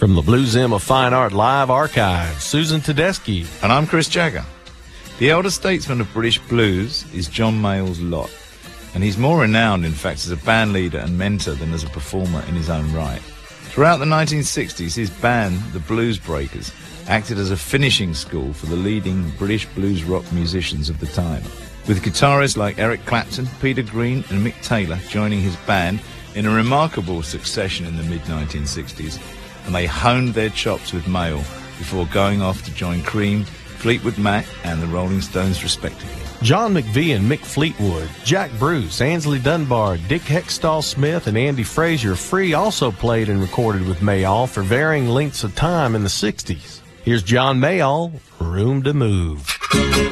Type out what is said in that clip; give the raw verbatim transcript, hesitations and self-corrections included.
From the Blues M of Fine Art Live Archive, Susan Tedeschi. And I'm Chris Jagger. The elder statesman of British blues is John Mayall's lot, and he's more renowned, in fact, as a band leader and mentor than as a performer in his own right. Throughout the nineteen sixties, his band, the Blues Breakers, acted as a finishing school for the leading British blues rock musicians of the time, with guitarists like Eric Clapton, Peter Green and Mick Taylor joining his band in a remarkable succession in the mid nineteen sixties, and they honed their chops with Mayall before going off to join Cream, Fleetwood Mac and the Rolling Stones respectively. John McVie and Mick Fleetwood, Jack Bruce, Ainsley Dunbar, Dick Hextall-Smith, and Andy Frazier Free also played and recorded with Mayall for varying lengths of time in the sixties. Here's John Mayall, Room to Move.